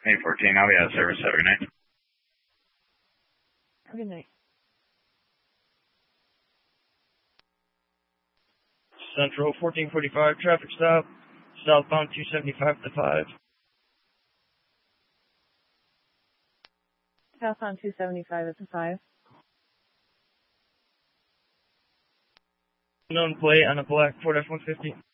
May 14, I'll be out of service. Have a good night. Good night. Central 1445, traffic stop, southbound 275 to 5. Southbound 275 at the 5. Known plate on a black Ford F-150.